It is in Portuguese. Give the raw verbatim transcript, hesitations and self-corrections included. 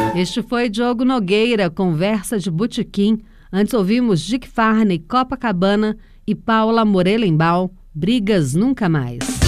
Este foi Diogo Nogueira, Conversa de Botequim. Antes ouvimos Dick Farney, Copacabana e Paula Morelenbaum, Brigas Nunca Mais.